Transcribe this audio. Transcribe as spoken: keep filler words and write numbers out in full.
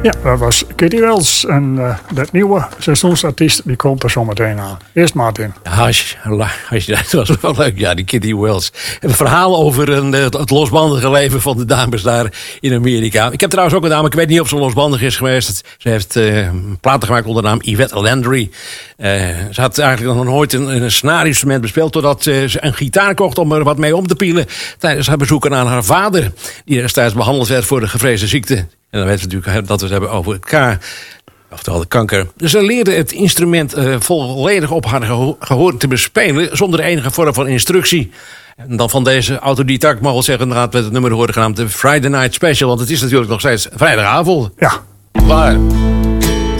Ja, dat was Kitty Wells. En uh, dat nieuwe seizoensartiest die komt er zometeen aan. Eerst Martin. Ja, als je, als je, dat was wel leuk, ja, die Kitty Wells. Een verhaal over een, het losbandige leven van de dames daar in Amerika. Ik heb trouwens ook een dame, ik weet niet of ze losbandig is geweest. Ze heeft uh, platen gemaakt onder de naam Yvette Landry. Uh, ze had eigenlijk nog nooit een, een snaarinstrument bespeeld, totdat uh, ze een gitaar kocht om er wat mee om te pielen tijdens haar bezoeken aan haar vader, die destijds behandeld werd voor de gevreesde ziekte. En dan weten we natuurlijk dat we het hebben over het K, oftewel de kanker. Dus ze leerde het instrument uh, volledig op haar geho- gehoor te bespelen, zonder enige vorm van instructie. En dan van deze autodidact, mag wel zeggen, dan gaat met het nummer horen genaamd de Friday Night Special, want het is natuurlijk nog steeds vrijdagavond. Ja. Waar?